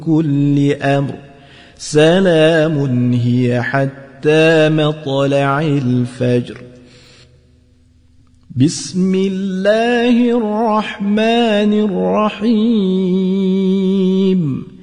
كل أمر سلام هي حتى مطلع الفجر. بسم الله الرحمن الرحيم